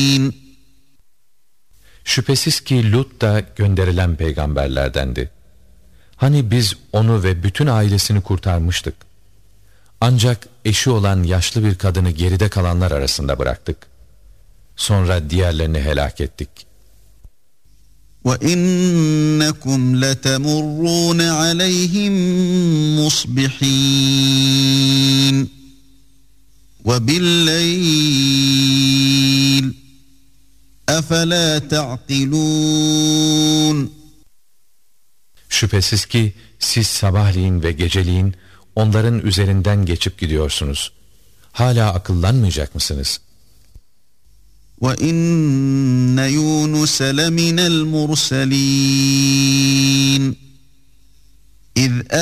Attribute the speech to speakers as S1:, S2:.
S1: Şüphesiz ki Lut da gönderilen peygamberlerdendi. Hani biz onu ve bütün ailesini kurtarmıştık. Ancak eşi olan yaşlı bir kadını geride kalanlar arasında bıraktık. Sonra diğerlerini helak ettik.
S2: وَإِنَّكُمْ لَتَمُرُّونَ عَلَيْهِمْ مُصْبِحِينَ وَبِاللَّيْلِ أَفَلَا تَعْقِلُونَ
S1: Şüphesiz ki siz sabahleyin ve geceliğin onların üzerinden geçip gidiyorsunuz. Hala akıllanmayacak mısınız?
S2: وَإِنَّ يُونُسَ لَمِنَ الْمُرْسَلِينَ